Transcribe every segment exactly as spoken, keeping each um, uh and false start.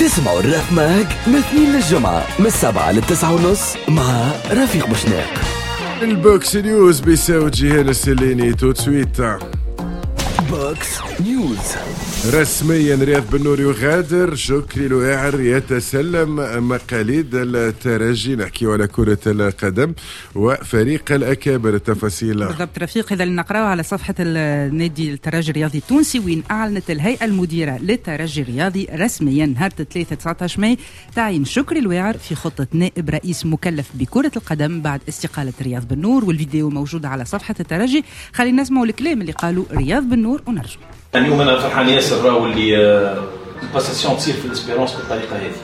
تسمعوا الراب ماج من اثنين للجمعة من السبعة للتسعة ونص مع رفيق بوشناق. البوكس نيوز بيساو جيهان السليني تو تسويت. بوكس نيوز. رسميا رياض بن نور يغادر، شكري الواعر يتسلم مقاليد الترجي. نحكي على كرة القدم وفريق الأكابر. التفاصيل بالضبط رفيق، إذا نقرأه على صفحة النادي الترجي الرياضي التونسي، وين أعلنت الهيئة المديرة للترجي الرياضي رسميا نهار الثلاثاء تسعة عشر ماي تعيين شكري الواعر في خطة نائب رئيس مكلف بكرة القدم بعد استقالة رياض بن نور. والفيديو موجود على صفحة الترجي. خلينا نسمعوا الكلام اللي قالوا رياض بن نور ونرجع. اليوم انا فرحان ياسر راهو اللي الباساسيون تصير في الاسبيرونس بالطريقه هذه.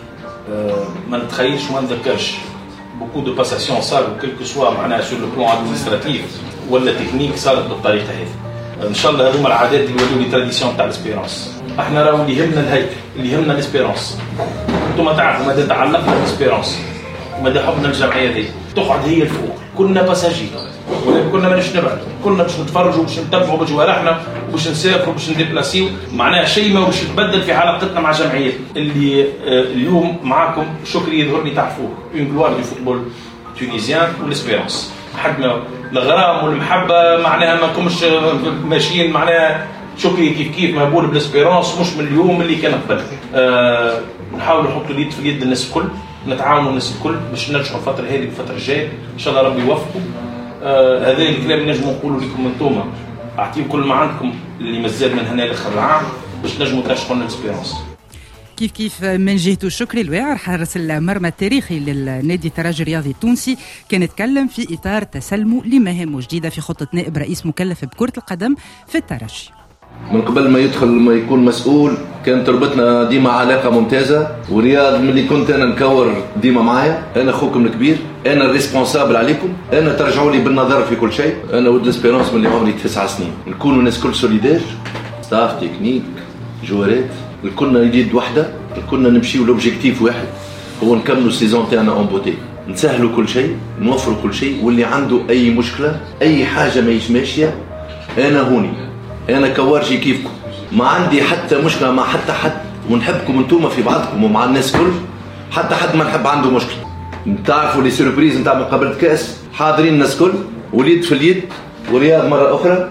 ما نتخيلش وما نذكرش بوكو دو باساسيون صاروا كلكو سوا معناها سور لو بلون ادمينستراتيف ولا تكنيك صارت بالطريقه هذه. ان شاء الله هذوما العادات اللي يوليو لي تراديسيون تاع الاسبيرونس. احنا راهو اللي يهمنا الهيكل، اللي يهمنا الاسبيرونس. انتم تعرفوا ماذا تعلقنا بالاسبيرونس وماذا حبنا الجمعيه هذه. تقعد هي الفوق، كنا باساجي ولكن كنا ماناش نبعد، كنا باش نتفرجوا باش نتبعوا بجوارحنا وباش نسافروا باش نديبلاسيو. معناها شيء ما باش يتبدل في علاقتنا مع جمعيات اللي اليوم معاكم. شكري يظهر لي تعرفوه اون جلوار دو فوتبول تونيزيان والاسبيرونس. حدنا الغرام والمحبه معناها ما كمش ماشيين. معناها شكري كيف كيف مهبول بالاسبيرونس مش من اليوم اللي كان قبل. أه نحاولوا نحطوا اليد في اليد الناس الكل، نتعاونوا الناس الكل باش نرجعوا الفتره هذه الفتره الجايه ان شاء الله ربي يوفقوا. آه هذا الكلام نجموا نقولوا لكم انتوما، اعطيو كل ما عندكم اللي مازال من هنا لاخر العام باش نجموا ترشحوا لنا الاسبيرونس. كيف كيف من جهته شكري الواعر حارس المرمى التاريخي للنادي الترجي الرياضي التونسي كان يتكلم في اطار تسلمه لمهامه جديده في خطه نائب رئيس مكلف بكره القدم في الترجي. من قبل ما يدخل ما يكون مسؤول كانت تربطنا ديما علاقه ممتازه، ورياض ملي كنت انا نكور ديما معايا. انا اخوكم الكبير، انا الريسبونسابل عليكم، انا ترجعوا لي بالنظر في كل شيء. انا ولد الاسبيرونس من اللي عمري تسع سنين. نكونوا ناس كل سوليدير، ستاف تكنيك جوارات، كلنا يد واحده، كلنا نمشيو لوبجيكتيف واحد هو نكملوا السيزون تاعنا اون بوتي، نسهلوا كل شيء، نوفروا كل شيء. واللي عنده اي مشكله اي حاجه ما ماشيه انا هوني، انا كوارجي كيفكم، ما عندي حتى مشكله مع حتى حد. ونحبكم انتوما في بعضكم ومع الناس كل، حتى حد ما نحب عنده مشكله. تعرفوا لي سيربريز نتاع مقابله كاس حاضرين الناس كل، واليد في اليد. ورياض مره اخرى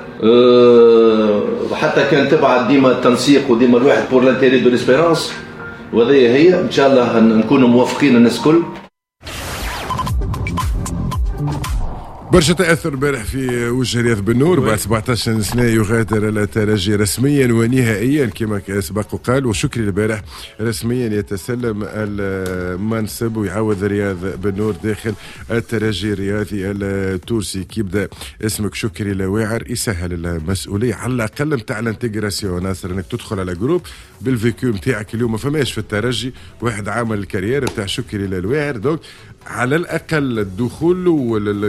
أه حتى كان تبعت ديما التنسيق وديما الواحد بور لانتيري دو ليسبيرونس، وهذه هي ان شاء الله نكونوا موافقين الناس كل. برشا تأثر بارح في وجه رياض بن نور. بعد سبعة عشر سنة يغادر الترجي رسميا ونهائيا كما سبق وقال. وشكري البارح رسميا يتسلم المنصب ويعوض رياض بن نور داخل الترجي الرياضي التونسي. كيبدا اسمك شكري الواعر يسهل المسؤولية على الأقل نتاع الانتجراسيون. ناصر انك تدخل على جروب بالفيكو نتاعك اليوم ما فماش في الترجي واحد عامل الكارير نتاع شكري الواعر، دونك على الأقل الدخول